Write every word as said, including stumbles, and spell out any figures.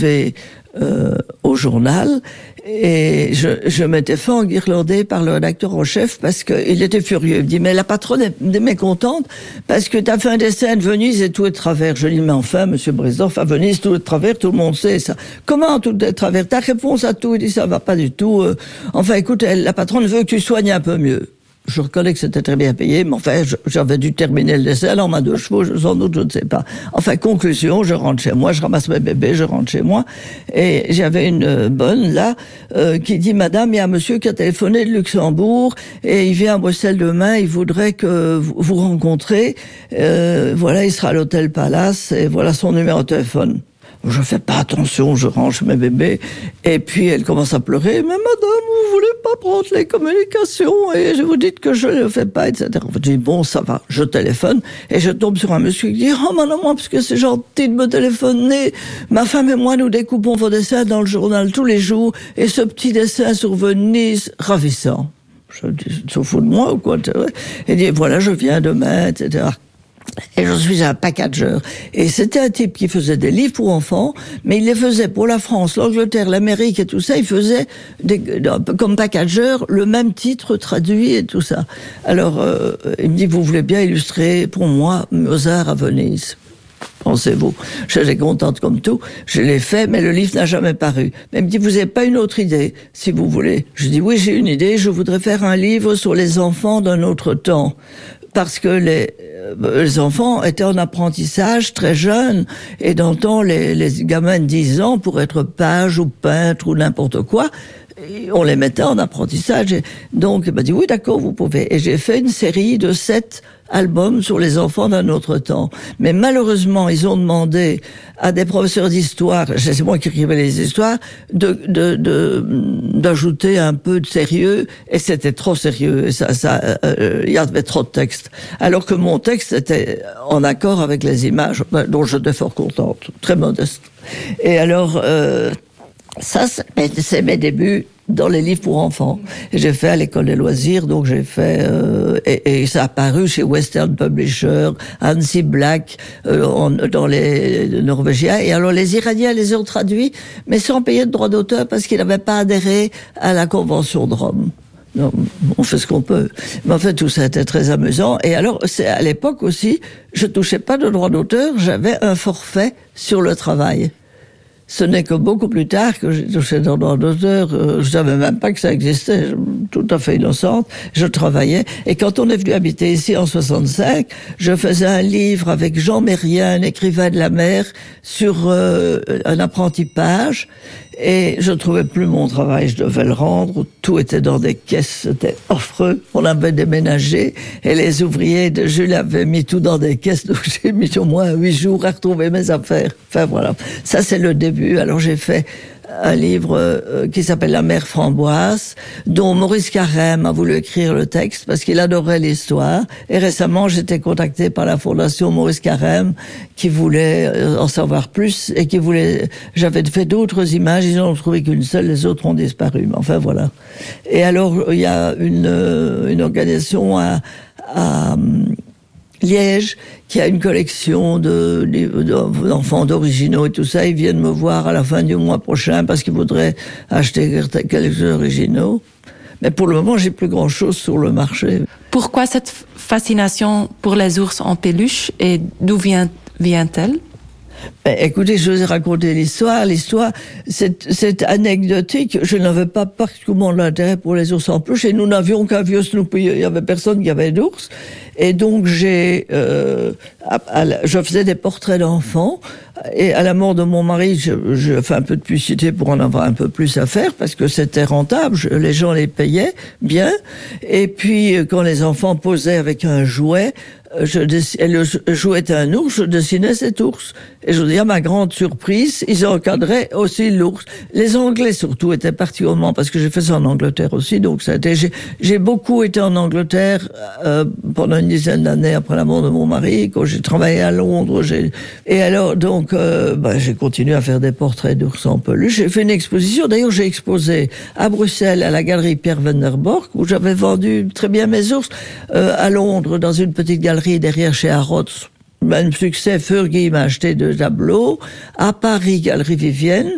vais euh, au journal et je, je m'étais fait enguirlander par le rédacteur en chef parce qu'il était furieux. Il me dit, mais la patronne est mécontente parce que t'as fait un dessin de Venise et tout est de travers. Je lui dis, mais enfin, monsieur Bresdorf, à Venise, tout est de travers, tout le monde sait ça. Comment tout est de travers? Ta réponse à tout, il dit, ça va pas du tout. Euh, enfin, écoute, elle, la patronne veut que tu soignes un peu mieux. Je reconnais que c'était très bien payé, mais enfin, j'avais dû terminer le dessin en main de chevaux, sans doute, je ne sais pas. Enfin, conclusion, je rentre chez moi, je ramasse mes bébés, je rentre chez moi, et j'avais une bonne, là, euh, qui dit, madame, il y a un monsieur qui a téléphoné de Luxembourg, et il vient à Bruxelles demain, il voudrait que vous vous rencontrez, euh, voilà, il sera à l'hôtel Palace, et voilà son numéro de téléphone. Je fais pas attention, je range mes bébés, et puis elle commence à pleurer. Mais madame, vous voulez pas prendre les communications, et je vous dis que je le fais pas, et cetera. Je dis, bon, ça va, je téléphone, et je tombe sur un monsieur qui dit, oh, madame, parce que c'est gentil de me téléphoner. Ma femme et moi, nous découpons vos dessins dans le journal tous les jours, et ce petit dessin sur Venise, ravissant. Je dis, tu te fous de moi ou quoi? Il dit, voilà, je viens demain, et cetera. Et je suis un packageur. Et c'était un type qui faisait des livres pour enfants, mais il les faisait pour la France, l'Angleterre, l'Amérique et tout ça. Il faisait des, comme packageur le même titre traduit et tout ça. Alors, euh, il me dit, vous voulez bien illustrer pour moi Mozart à Venise? Pensez-vous. J'étais contente comme tout. Je l'ai fait, mais le livre n'a jamais paru. Mais il me dit, vous n'avez pas une autre idée, si vous voulez? Je dis, oui, j'ai une idée. Je voudrais faire un livre sur les enfants d'un autre temps. Parce que les, euh, les enfants étaient en apprentissage très jeunes, et dans le temps, les, les gamins de dix ans, pour être page ou peintre ou n'importe quoi, on les mettait en apprentissage. Et donc, il m'a dit, oui, d'accord, vous pouvez. Et j'ai fait une série de sept albums sur les enfants d'un autre temps. Mais malheureusement, ils ont demandé à des professeurs d'histoire, c'est moi qui écrivais les histoires, de, de, de, d'ajouter un peu de sérieux, et c'était trop sérieux. Et ça, ça, euh, il y avait trop de texte. Alors que mon texte était en accord avec les images, dont j'étais fort contente, très modeste. Et alors, euh, ça, c'est mes débuts dans les livres pour enfants. Et j'ai fait à l'école des loisirs, donc j'ai fait euh, et, et ça a paru chez Western Publisher, Hansi Black, euh, en, dans les, les Norvégiens. Et alors les Iraniens les ont traduits, mais sans payer de droits d'auteur parce qu'ils n'avaient pas adhéré à la Convention de Rome. Non, on fait ce qu'on peut. Mais en fait, tout ça était très amusant. Et alors, c'est à l'époque aussi, je touchais pas de droits d'auteur, j'avais un forfait sur le travail. Ce n'est que beaucoup plus tard que j'ai touché dans droit d'auteur. Euh, je savais même pas que ça existait. Je, tout à fait innocente. Je travaillais. Et quand on est venu habiter ici en soixante-cinq, je faisais un livre avec Jean Mérien, un écrivain de la mer, sur euh, un apprenti page. Et je ne trouvais plus mon travail, je devais le rendre. Tout était dans des caisses, c'était affreux. On avait déménagé et les ouvriers de Jules avaient mis tout dans des caisses. Donc j'ai mis au moins huit jours à retrouver mes affaires. Enfin voilà, ça c'est le début. Alors j'ai fait un livre euh, qui s'appelle La mère framboise, dont Maurice Carême a voulu écrire le texte parce qu'il adorait l'histoire. Et récemment, j'étais contactée par la fondation Maurice Carême qui voulait euh, en savoir plus et qui voulait... J'avais fait d'autres images, ils n'en ont trouvé qu'une seule, les autres ont disparu. Mais enfin, voilà. Et alors, il y a une, euh, une organisation à... à Liège, qui a une collection de, de, d'enfants d'originaux et tout ça. Ils viennent me voir à la fin du mois prochain parce qu'ils voudraient acheter quelques originaux. Mais pour le moment, j'ai plus grand chose sur le marché. Pourquoi cette fascination pour les ours en peluche et d'où vient, vient-elle? Ben, écoutez, je vous ai raconté l'histoire. L'histoire, c'est, c'est anecdotique. Je n'avais pas particulièrement l'intérêt pour les ours en peluche et nous n'avions qu'un vieux Snoopy. Il y avait personne qui avait d'ours. Et donc, j'ai, euh, à, à, je faisais des portraits d'enfants. Et à la mort de mon mari, je, je fais un peu de publicité pour en avoir un peu plus à faire parce que c'était rentable. Je, les gens les payaient bien. Et puis, quand les enfants posaient avec un jouet, je dessinais, le jouet était un ours, je dessinais cet ours. Et je veux dire, à ma grande surprise, ils encadraient aussi l'ours. Les Anglais surtout étaient particulièrement, parce que j'ai fait ça en Angleterre aussi, donc ça a été, j'ai, j'ai beaucoup été en Angleterre euh, pendant une dizaine d'années après la mort de mon mari, quand j'ai travaillé à Londres. J'ai, et alors, donc, euh, bah, j'ai continué à faire des portraits d'ours en peluche. J'ai fait une exposition, d'ailleurs j'ai exposé à Bruxelles, à la galerie Pierre Van der Borck, où j'avais vendu très bien mes ours, euh, à Londres, dans une petite galerie derrière chez Harrods. Un succès, Fergie m'a acheté deux tableaux. À Paris, Galerie Vivienne.